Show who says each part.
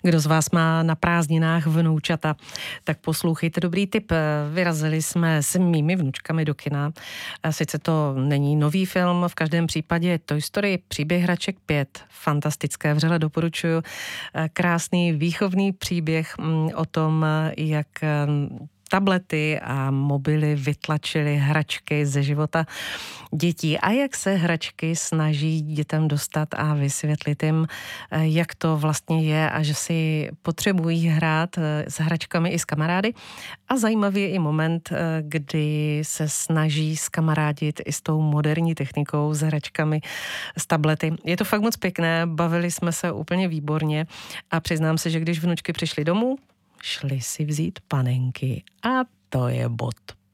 Speaker 1: Kdo z vás má na prázdninách vnoučata, tak poslouchejte dobrý tip. Vyrazili jsme s mými vnučkami do kina. Sice to není nový film, v každém případě Toy Story Příběh hraček 5. Fantastické, vřele doporučuju. Krásný výchovný příběh o tom, jak tablety a mobily vytlačily hračky ze života dětí a jak se hračky snaží dětem dostat a vysvětlit jim, jak to vlastně je a že si potřebují hrát s hračkami i s kamarády. A zajímavý je i moment, kdy se snaží zkamarádit i s tou moderní technikou, s hračkami, s tablety. Je to fakt moc pěkné, bavili jsme se úplně výborně a přiznám se, že když vnučky přišly domů, šli si vzít panenky a to je bod.